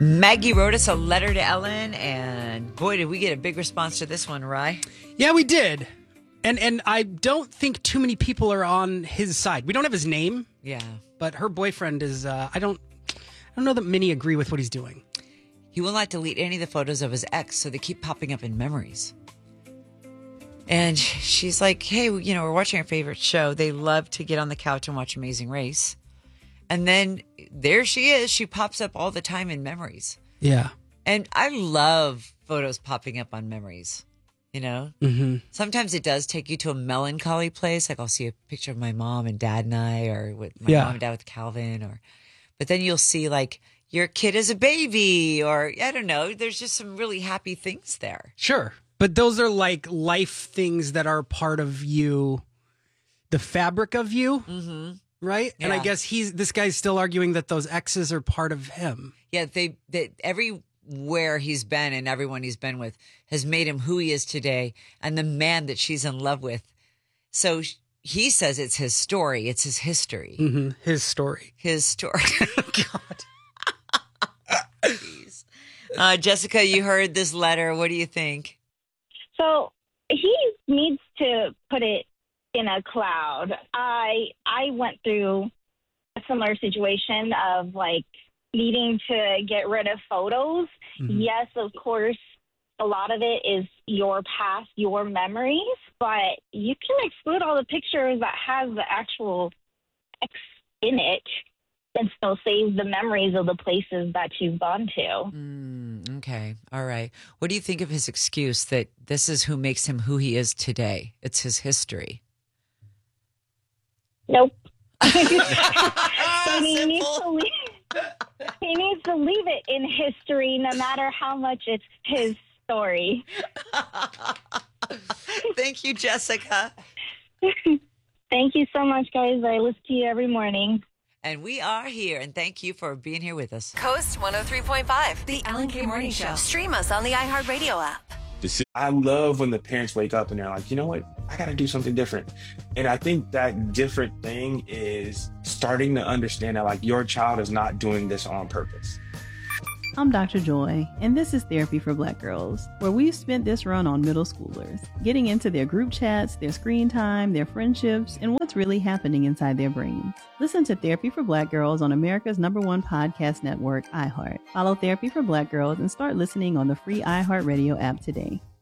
Maggie wrote us a letter to Ellen, and boy, did we get a big response to this one, Rye. Yeah, we did. And I don't think too many people are on his side. We don't have his name. Yeah. But her boyfriend is, I don't know that many agree with what he's doing. He will not delete any of the photos of his ex, so they keep popping up in memories. And she's like, hey, we're watching our favorite show. They love to get on the couch and watch Amazing Race. And then there she is. She pops up all the time in memories. Yeah. And I love photos popping up on memories, Mm-hmm. Sometimes it does take you to a melancholy place. Like I'll see a picture of my mom and dad and I, or with my mom and dad with Calvin, but then you'll see like your kid as a baby, or I don't know. There's just some really happy things there. Sure. But those are like life things that are part of you, the fabric of you. Mm-hmm. Right? Yeah. And I guess this guy's still arguing that those exes are part of him. Yeah, they everywhere he's been and everyone he's been with has made him who he is today and the man that she's in love with. So he says it's his story. It's his history. Mm-hmm. His story. His story. God. Jeez. Jessica, you heard this letter. What do you think? So he needs to put it in a cloud. I went through a similar situation of like needing to get rid of photos. Mm-hmm. Yes, of course, a lot of it is your past, your memories, but you can exclude all the pictures that has the actual ex in it and still save the memories of the places that you've gone to. Okay. All right. What do you think of his excuse that this is who makes him who he is today? It's his history. Nope. He needs to leave it in history, no matter how much it's his story. Thank you, Jessica. Thank you so much, guys. I listen to you every morning. And we are here, and thank you for being here with us. Coast 103.5, the Ellen K. Morning Show. Stream us on the iHeartRadio app. I love when the parents wake up and they're like, you know what? I got to do something different. And I think that different thing is starting to understand that like your child is not doing this on purpose. I'm Dr. Joy, and this is Therapy for Black Girls, where we've spent this run on middle schoolers, getting into their group chats, their screen time, their friendships, and what's really happening inside their brains. Listen to Therapy for Black Girls on America's #1 podcast network, iHeart. Follow Therapy for Black Girls and start listening on the free iHeartRadio app today.